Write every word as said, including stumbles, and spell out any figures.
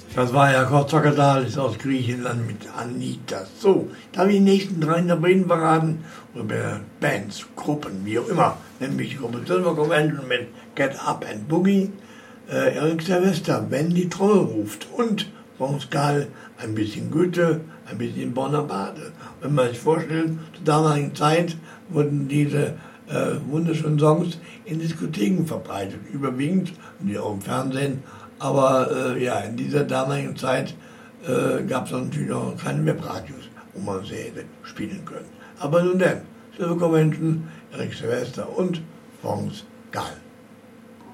Das war ja Kotzakadalis aus Griechenland mit Anita. So, da wir die nächsten drei Interpreten verraten, oder Bands, Gruppen, wie auch immer, nämlich die Gruppe Silver Convention mit Get Up and Boogie, äh, Eric Sylvester, wenn die Trommel ruft und Franz Gall, ein bisschen Goethe, ein bisschen Bonaparte. Wenn man sich vorstellt, zur damaligen Zeit wurden diese äh, wunderschönen Songs in Diskotheken verbreitet, überwiegend, und auch im Fernsehen. Aber äh, ja, in dieser damaligen Zeit äh, gab es natürlich noch keine Webradios, wo man sie hätte spielen können. Aber nun denn, Silver Convention, Eric Sylvester und Franz Gall.